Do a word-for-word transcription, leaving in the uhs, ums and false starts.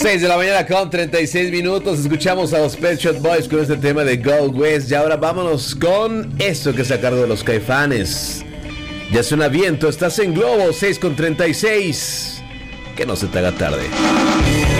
seis de la mañana con treinta y seis minutos. Escuchamos a los Pet Shop Boys con este tema de Go West. Y ahora vámonos con esto que es a cargo de los Caifanes. Ya suena viento, estás en Globo, seis con treinta y seis. Que no se te haga tarde.